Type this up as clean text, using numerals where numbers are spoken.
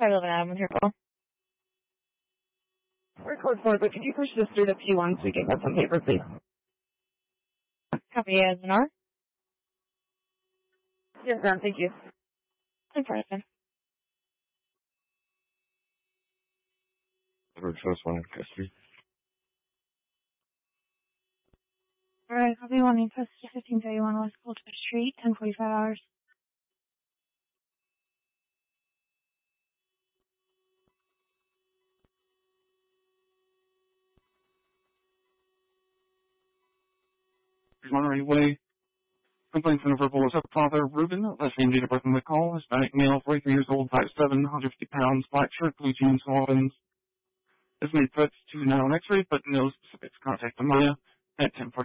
511 Adam with your call. Record for it, but could you push this through to P1 so we can get some paper, please? Copy as an R. Yes, ma'am. Thank you. In person. First one in custody. Alright, copy 1 in custody, 1531 West Coulter Street, 10:45 hours. Monterey Way. Complaint center for Bullis up Father Ruben. Last name, date of birth, and the call. Hispanic male, 43 years old, 5'7", 150 pounds, black shirt, blue jeans, small buttons. Has made threats to now on X-ray, but no specifics. Contact Amaya at 10:40.